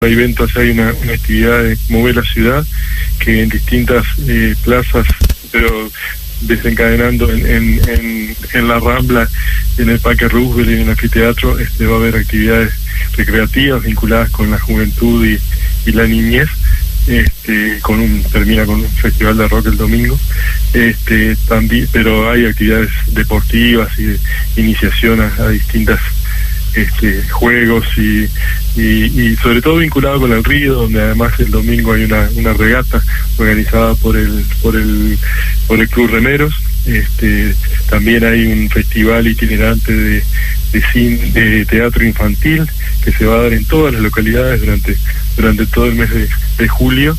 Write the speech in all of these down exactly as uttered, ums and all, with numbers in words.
Hay eventos, hay una, una actividad de mover la ciudad que en distintas eh, plazas, pero desencadenando en, en, en, en la Rambla, en el Parque Roosevelt y en el anfiteatro, este, va a haber actividades recreativas vinculadas con la juventud y, y la niñez. Este, con un termina con un festival de rock el domingo, este, también, pero hay actividades deportivas y de iniciación a, a distintas este, juegos y, y, y sobre todo vinculado con el río, donde además el domingo hay una, una regata organizada por el por el por el Club Remeros. Este, también hay un festival itinerante de, de cine, de teatro infantil que se va a dar en todas las localidades durante durante todo el mes de, de julio.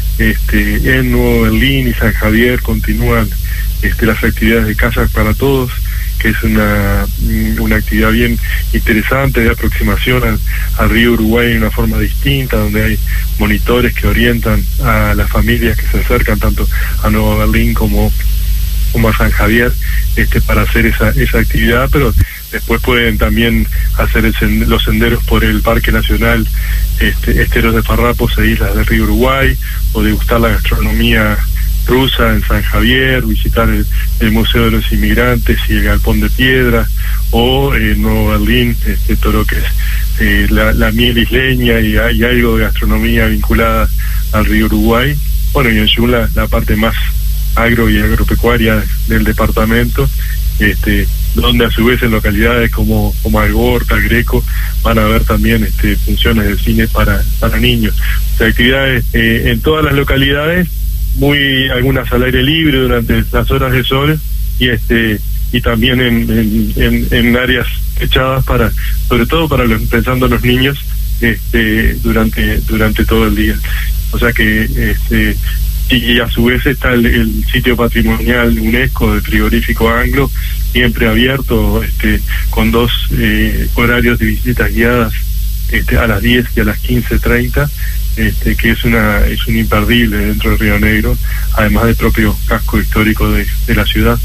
Este, en Nuevo Berlín y San Javier continúan este, las actividades de Kayak para Todos, que es una una actividad bien interesante de aproximación al, al río Uruguay de una forma distinta, donde hay monitores que orientan a las familias que se acercan tanto a Nueva Berlín como como a San Javier, este, para hacer esa esa actividad, pero después pueden también hacer el send- los senderos por el Parque Nacional este, Esteros de Farrapos e Islas del Río Uruguay, o degustar la gastronomía rusa en San Javier, visitar el, el Museo de los Inmigrantes y el Galpón de Piedra, o en eh, Nuevo Berlín, este, todo lo que es eh, la, la miel isleña y hay algo de gastronomía vinculada al Río Uruguay. Bueno, y en Yula la parte más agro y agropecuaria del departamento, este, donde a su vez en localidades como como Algorta, Greco, van a haber también este, funciones de cine para para niños. O sea, actividades eh, en todas las localidades, muy algunas al aire libre durante las horas de sol y este y también en en, en, en áreas echadas para, sobre todo para los, pensando en los niños, este durante durante todo el día. O sea que este y a su vez está el, el sitio patrimonial UNESCO del frigorífico Anglo, siempre abierto, este, con dos eh, horarios de visitas guiadas, este, a las diez y a las quince treinta, este, que es una es un imperdible dentro de Río Negro, además del propio casco histórico de, de la ciudad.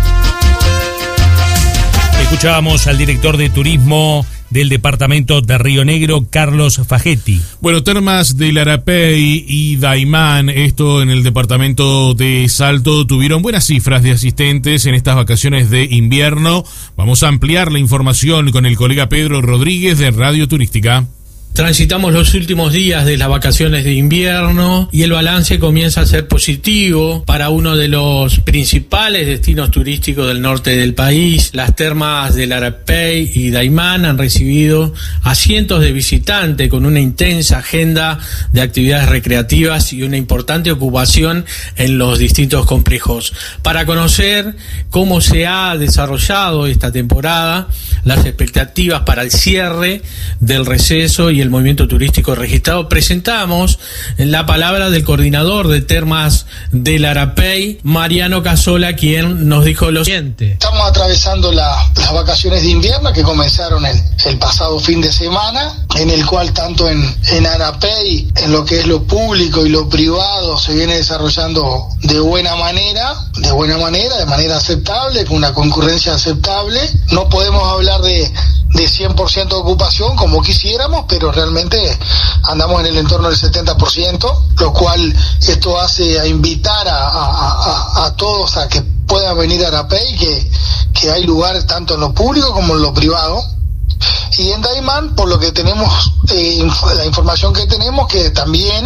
Escuchábamos al director de turismo del departamento de Río Negro, Carlos Fagetti. Bueno, Termas del Arapey y Daymán, esto en el departamento de Salto, tuvieron buenas cifras de asistentes en estas vacaciones de invierno. Vamos a ampliar la información con el colega Pedro Rodríguez de Radio Turística. Transitamos los últimos días de las vacaciones de invierno y el balance comienza a ser positivo para uno de los principales destinos turísticos del norte del país. Las termas del Arapey y Daymán han recibido a cientos de visitantes con una intensa agenda de actividades recreativas y una importante ocupación en los distintos complejos. Para conocer cómo se ha desarrollado esta temporada, las expectativas para el cierre del receso y el movimiento turístico registrado, presentamos la palabra del coordinador de Termas del Arapey, Mariano Casola, quien nos dijo lo siguiente. Estamos atravesando la, las vacaciones de invierno que comenzaron el, el pasado fin de semana, en el cual tanto en, en Arapey, en lo que es lo público y lo privado, se viene desarrollando de buena manera, de buena manera, de manera aceptable, con una concurrencia aceptable. No podemos hablar de de cien por ciento de ocupación como quisiéramos, pero realmente andamos en el entorno del setenta por ciento, lo cual esto hace a invitar a, a, a, a todos a que puedan venir a Arapey, que, que hay lugares tanto en lo público como en lo privado. Y en Daymán, por lo que tenemos, eh, inf- la información que tenemos, que también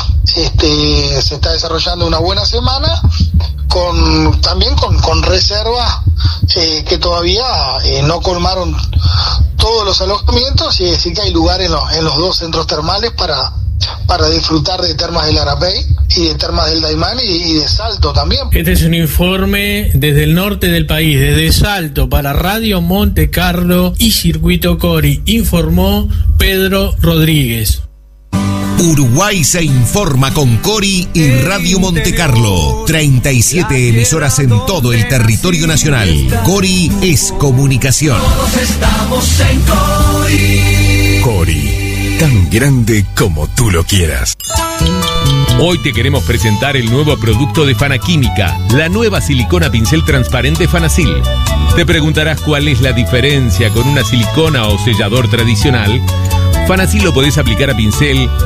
este, se está desarrollando una buena semana, con también con, con reservas eh, que todavía eh, no colmaron todos los alojamientos, y es decir que hay lugares en los, en los dos centros termales para para disfrutar de Termas del Arapey y de Termas del Daymán y, y de Salto también. Este es un informe desde el norte del país, desde Salto, para Radio Monte Carlo y Circuito Cori, informó Pedro Rodríguez. Uruguay se informa con Cori y Radio Monte Carlo. treinta y siete emisoras en todo el territorio nacional. Cori es comunicación. Todos estamos en Cori. Cori, tan grande como tú lo quieras. Hoy te queremos presentar el nuevo producto de Fanaquímica, la nueva silicona pincel transparente Fanasil. Te preguntarás cuál es la diferencia con una silicona o sellador tradicional. Fanacil lo podés aplicar a pincel